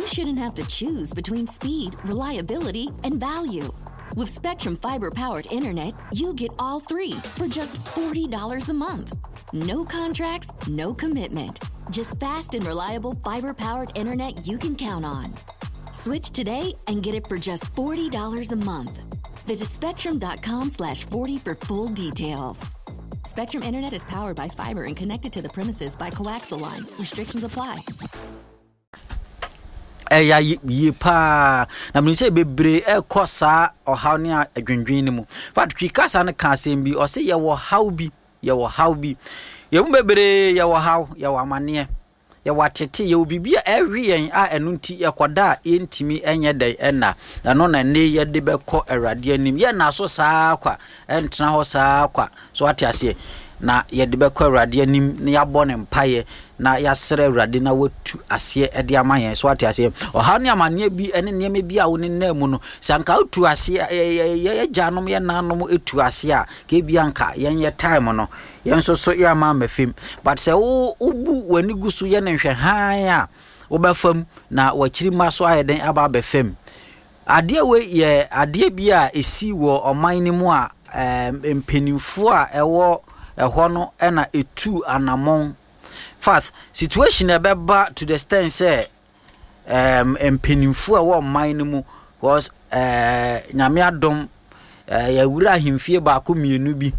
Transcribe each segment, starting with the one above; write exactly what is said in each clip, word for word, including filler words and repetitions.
shouldn't have to choose between speed, reliability, and value. With Spectrum Fiber-powered internet, you get all three for just forty dollars a month. No contracts, no commitment. Just fast and reliable fiber-powered internet you can count on. Switch today and get it for just forty dollars a month. Visit spectrum.com slash 40 for full details. Spectrum Internet is powered by fiber and connected to the premises by coaxial lines. Restrictions apply. Eya yi pa na me say bebre e kosa ohaw ne adwendwen ni mu fat twi kasa ne ka asem bi o se ye wo haw bi ye wo haw bi ye mu bebre ye wo haw ye wo amane ye watete ye obibi a ehwen a enu nti ye koda e ntimi enye den ena na no na ne ye de bekọ awrade anim ye na so saa kwa entena ho saa kwa so ate ase na ye de bekọ awrade anim ne ya bọ ne mpaye na ya sere awrade na watu ase e de amayen so ate ase o ha ne amane bi ene ne me bi a woni na mu no sanka otu ase ye janom ye nanom etu ase a ke bi anka yen ye time no yen so so ya ma mafim but se wo ubu wani gusu ye ne hwe han a wo bafam na wakiri maso ayeden aba bafam ade we ye ade bi a esi wo oman ni mu a empenifo a ewo eho no e na etu anamon fast situation ebeba to the extent say um empenifo a wo oman ni mu was eh nyame adom ya wura himfie ba ko mienu bi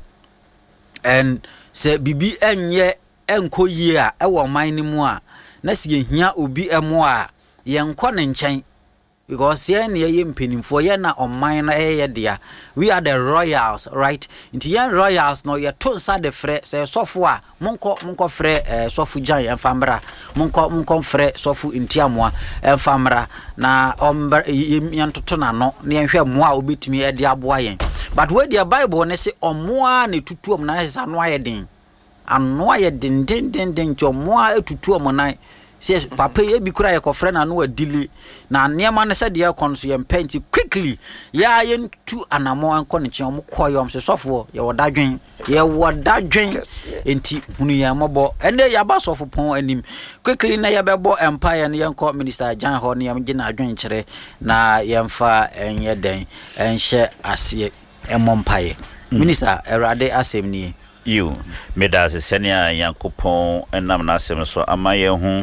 and se bibi enye enko yie a e wo man ni mu a na se yehia obi emo a ye nko ne nchen because ye na ye mpenimfo ye na oman na ye dia we are the royals right inti ye royals no ye to nsa de frɛ se sofo a monko monko frɛ eh, sofo jan emfamra monko monko frɛ sofo ntiamoa emfamra na omba yantoto na no na ye hwɛ moa obetimi e de aboa yen but we the bible ne se omoa ne tutuom na se ano ayedin ano ayedin den den den chomoa etutuom na se papa ye bi kura ye kofre na no adili na niema ne se de konso ye mpenti quickly ya ye tu anamo anko ne che om koyom se sofo ye wodadwen ye wodadwen enti hunu ye mobo ene ya ba sofo pon anim quickly na ye bebo empire ne ye nko minister Jan ho ne ye gina adwen kire na ye mfa enye den enhye ase emompaye minister erade asem ni you medas senia yankopon enam na asem so amaye hu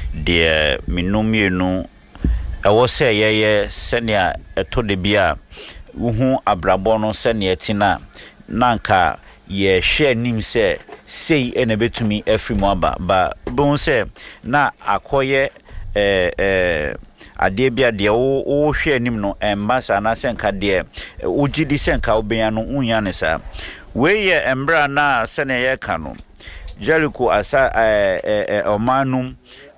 de minumienu ewo se yeye senia eto de bia uhu abrabo no senia tina nanka ye hwe nim se sei ene betumi afrimu aba ba bon se na akoye eh eh ade bia de wo hwe nim no embasa na senka de ugidi senka obenya no unya ne sa we ye embra na sene ye kanu Jericho asa eh eh omanum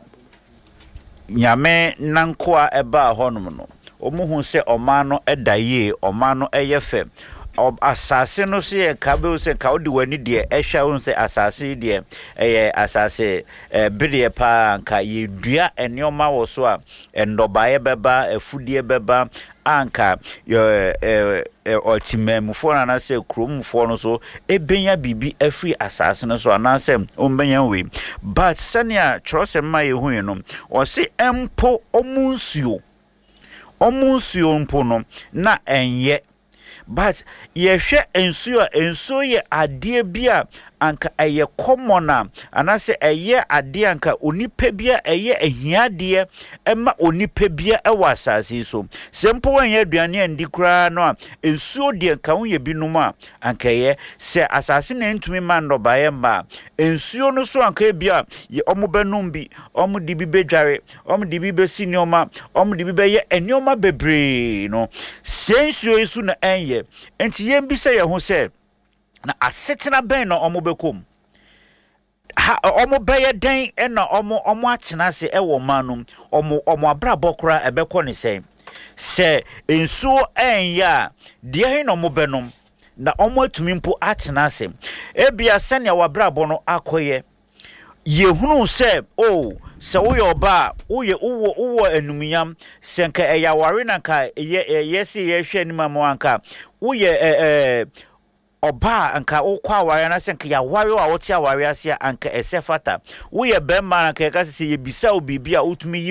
nyame nankoa eba honum no omuhu se omano edaye omano eyefe asase no se ka be se ka odi wani de ehwa won se asase de eh asase eh bidie pa anka ye dua enioma wo so a endobaye beba efudie beba anka eh ultimemfo na se kromfo no so ebenya bibi afri asase no so anase ombenya we but sania trose ma ye hu no o se empo omunsuo omunsuo mpo no na enye but ye hwe ensuo ensuo ye ade bia anka eye common anase eye ade anka onipa bia eye ehiade ema onipa bia ewa asase so sempo wanye aduane andi kura no a ensuo de anka won binum a anka ye se asase na ntumi ma ndobaye ma ensuo no so anka bia ye omobenum bi omudi bi bedware omudi bi besi nioma omudi bi be ye enioma bebre no sensuo isu na enye enti ye mbisa ye ho se na asetena ben na omobekom ha omobeye den e na omo omo atena se e wo manum omo omo abrabokra ebekọ ne sei se ensuo enya de hin na omobenum na omo atumi mpo atena se ebia sene wabrabo no akoye yehunu se o se wo yoba wo ye wo wo enumyam senka eyaware na ka ye yesi ye hwe animam anka wo ye eh oba anka okwa aware na senka ya ware wa wote aware ase anka esefata wo ye bemma anka ka se ye bisa obibia otumi